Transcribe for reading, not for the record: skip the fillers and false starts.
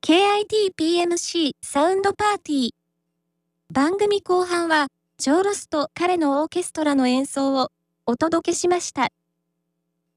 KITPMC サウンドパーティー。番組後半は、ジョー・ロスと彼のオーケストラの演奏をお届けしました。